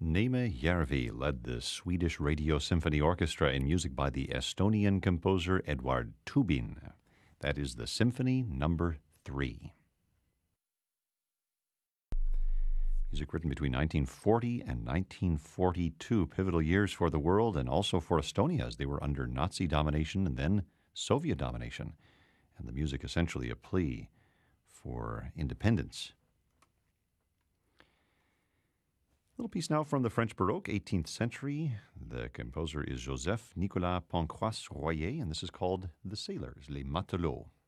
Neeme Järvi led the Swedish Radio Symphony Orchestra in music by the Estonian composer Eduard Tubin. That is the Symphony Number 3. Music written between 1940 and 1942, pivotal years for the world and also for Estonia as they were under Nazi domination and then Soviet domination. And the music essentially a plea for independence. A little piece now from the French Baroque, 18th century. The composer is Joseph Nicolas Pancras Royer, and this is called The Sailors, Les Matelots.